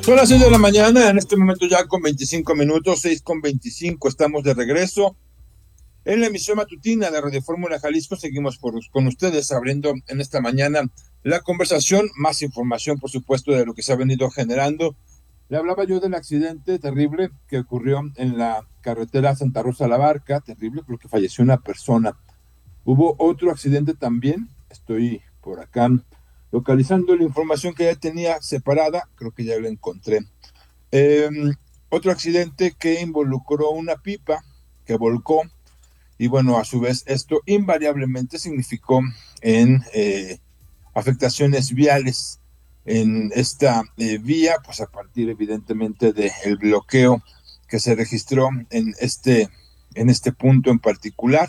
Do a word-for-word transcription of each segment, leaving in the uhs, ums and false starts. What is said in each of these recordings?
Son las seis de la mañana, en este momento ya con veinticinco minutos, seis con veinticinco, estamos de regreso en la emisión matutina de Radio Fórmula Jalisco. Seguimos por, con ustedes abriendo en esta mañana la conversación, más información por supuesto de lo que se ha venido generando. Le hablaba yo del accidente terrible que ocurrió en la carretera Santa Rosa La Barca, terrible porque falleció una persona. Hubo otro accidente también, estoy por acá localizando la información que ya tenía separada, creo que ya la encontré. Eh, Otro accidente que involucró una pipa que volcó y bueno, a su vez esto invariablemente significó en eh, afectaciones viales en esta eh, vía, pues a partir evidentemente del bloqueo que se registró en este, en este punto en particular.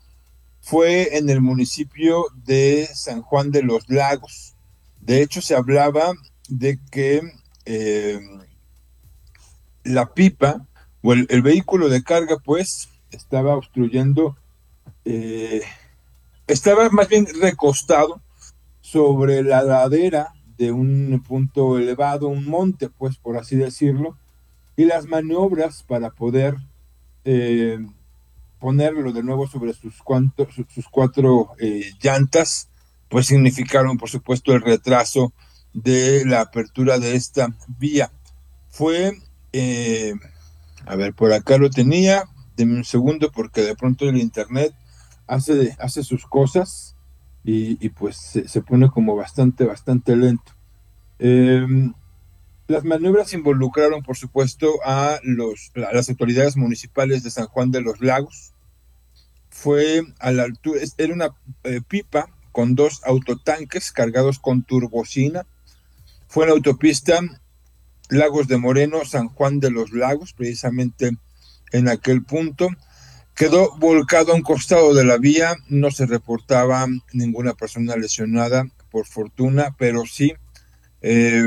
Fue en el municipio de San Juan de los Lagos. De hecho, se hablaba de que eh, la pipa o el, el, vehículo de carga, pues, estaba obstruyendo, eh, estaba más bien recostado sobre la ladera de un punto elevado, un monte, pues, por así decirlo, y las maniobras para poder eh, ponerlo de nuevo sobre sus, cuanto, sus cuatro eh, llantas, pues significaron, por supuesto, el retraso de la apertura de esta vía. Fue, eh, a ver, por acá lo tenía, denme un segundo porque de pronto el internet hace, hace sus cosas y, y pues se, se pone como bastante, bastante lento. Eh, Las maniobras involucraron, por supuesto, a, los, a las autoridades municipales de San Juan de los Lagos. Fue a la altura, era una eh, pipa con dos autotanques cargados con turbocina. Fue en la autopista Lagos de Moreno, San Juan de los Lagos, precisamente en aquel punto. Quedó volcado a un costado de la vía, no se reportaba ninguna persona lesionada, por fortuna, pero sí, eh,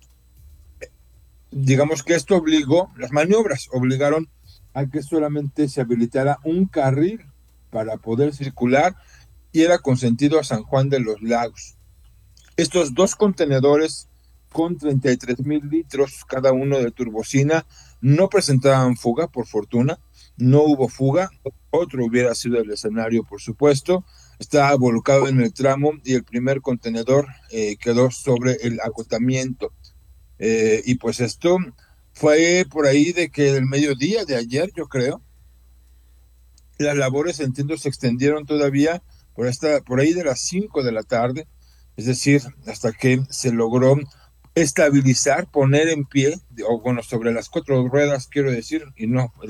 digamos que esto obligó, las maniobras obligaron a que solamente se habilitara un carril para poder circular y era con sentido a San Juan de los Lagos. Estos dos contenedores con treinta y tres mil litros cada uno de turbocina no presentaban fuga, por fortuna, no hubo fuga, otro hubiera sido el escenario, por supuesto. Estaba volcado en el tramo y el primer contenedor eh, quedó sobre el acotamiento. Eh, y pues esto fue por ahí de que el mediodía de ayer, yo creo, las labores, entiendo, se extendieron todavía por, esta, por ahí de las cinco de la tarde, es decir, hasta que se logró estabilizar, poner en pie, o bueno, sobre las cuatro ruedas, quiero decir, y no